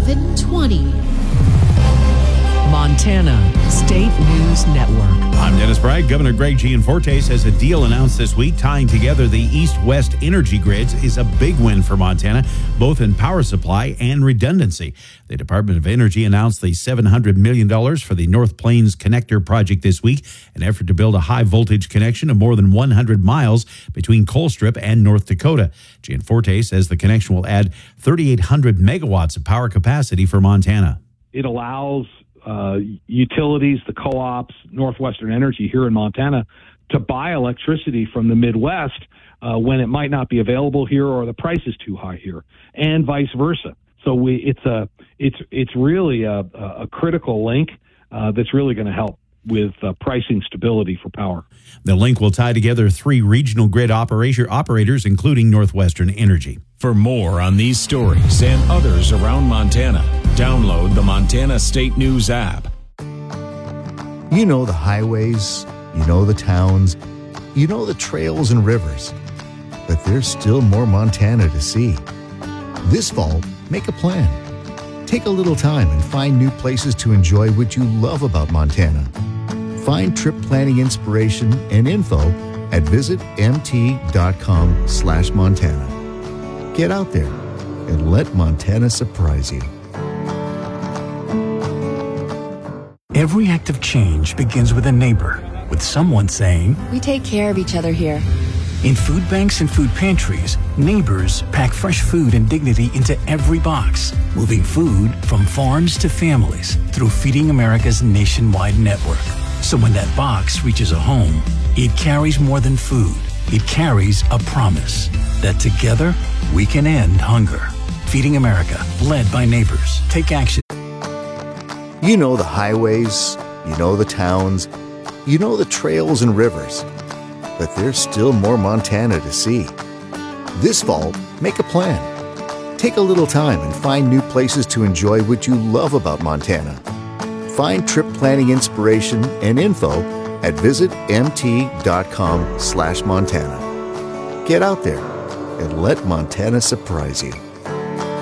720. Montana State News Network. I'm Dennis Bragg. Governor Greg Gianforte says a deal announced this week tying together the East-West energy grids is a big win for Montana, both in power supply and redundancy. The Department of Energy announced the $700 million for the North Plains Connector project this week, an effort to build a high-voltage connection of more than 100 miles between Colstrip and North Dakota. Gianforte says the connection will add 3,800 megawatts of power capacity for Montana. It allows utilities, the co-ops, Northwestern Energy here in Montana to buy electricity from the Midwest when it might not be available here or the price is too high here, and vice versa. So it's really a critical link that's really going to help with pricing stability for power. The link will tie together 3 regional grid operators, including Northwestern Energy. For more on these stories and others around Montana, download the Montana State News app. You know the highways, you know the towns, you know the trails and rivers, but there's still more Montana to see. This fall, make a plan. Take a little time and find new places to enjoy what you love about Montana. Find trip planning inspiration and info at visitmt.com/Montana. Get out there and let Montana surprise you. Every act of change begins with a neighbor, with someone saying, "We take care of each other here." In food banks and food pantries, neighbors pack fresh food and dignity into every box, moving food from farms to families through Feeding America's nationwide network. So when that box reaches a home, it carries more than food. It carries a promise that together we can end hunger. Feeding America, led by neighbors. Take action. You know the highways, you know the towns, you know the trails and rivers, but there's still more Montana to see. This fall, make a plan. Take a little time and find new places to enjoy what you love about Montana. Find trip planning inspiration and info at visitmt.com/Montana. Get out there and let Montana surprise you.